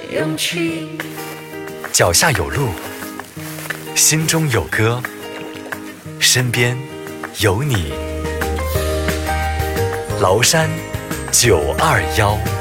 勇气。 脚下有路，心中有歌，身边有你。崂山921。